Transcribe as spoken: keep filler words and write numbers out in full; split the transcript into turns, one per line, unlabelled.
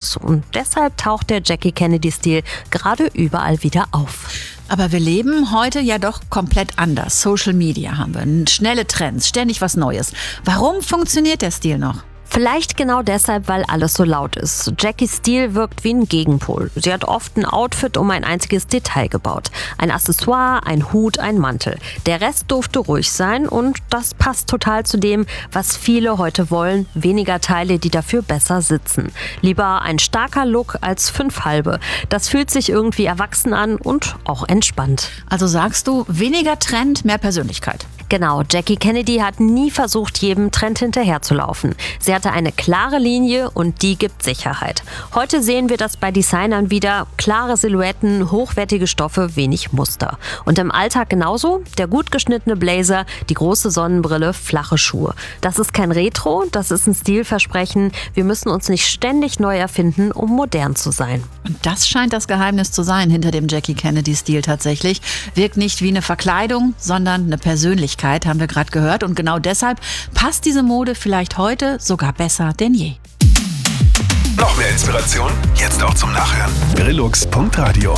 aus. Und deshalb taucht der Jackie Kennedy-Stil gerade überall wieder auf.
Aber wir leben heute ja doch komplett anders. Social Media haben wir, schnelle Trends, ständig was Neues. Warum funktioniert der Stil noch?
Vielleicht genau deshalb, weil alles so laut ist. Jackies Stil wirkt wie ein Gegenpol. Sie hat oft ein Outfit um ein einziges Detail gebaut. Ein Accessoire, ein Hut, ein Mantel. Der Rest durfte ruhig sein und das passt total zu dem, was viele heute wollen. Weniger Teile, die dafür besser sitzen. Lieber ein starker Look als fünf halbe. Das fühlt sich irgendwie erwachsen an und auch entspannt.
Also sagst du, weniger Trend, mehr Persönlichkeit.
Genau, Jackie Kennedy hat nie versucht, jedem Trend hinterherzulaufen. Sie hatte eine klare Linie und die gibt Sicherheit. Heute sehen wir das bei Designern wieder. Klare Silhouetten, hochwertige Stoffe, wenig Muster. Und im Alltag genauso. Der gut geschnittene Blazer, die große Sonnenbrille, flache Schuhe. Das ist kein Retro, das ist ein Stilversprechen. Wir müssen uns nicht ständig neu erfinden, um modern zu sein.
Und das scheint das Geheimnis zu sein hinter dem Jackie Kennedy-Stil tatsächlich. Wirkt nicht wie eine Verkleidung, sondern eine Persönlichkeit. Haben wir gerade gehört. Und genau deshalb passt diese Mode vielleicht heute sogar besser denn je.
Noch mehr Inspiration? Jetzt auch zum Nachhören. Brillux Punkt Radio